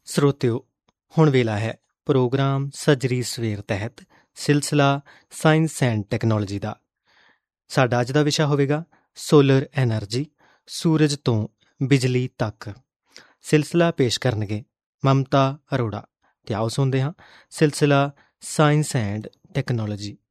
ਸਰੋਤਿਓ, ਹੁਣ ਵੇਲਾ ਹੈ ਪ੍ਰੋਗਰਾਮ ਸੱਜਰੀ ਸਵੇਰ ਤਹਿਤ ਸਿਲਸਿਲਾ ਸਾਇੰਸ ਐਂਡ ਟੈਕਨੋਲੋਜੀ ਦਾ। ਸਾਡਾ ਅੱਜ ਦਾ ਵਿਸ਼ਾ ਹੋਵੇਗਾ ਸੋਲਰ ਐਨਰਜੀ, ਸੂਰਜ ਤੋਂ ਬਿਜਲੀ ਤੱਕ। ਸਿਲਸਿਲਾ ਪੇਸ਼ ਕਰਨਗੇ ਮਮਤਾ ਅਰੋੜਾ। ਤੇ ਆਓ ਸੁਣਦੇ ਹਾਂ ਸਿਲਸਿਲਾ ਸਾਇੰਸ ਐਂਡ ਟੈਕਨੋਲੋਜੀ।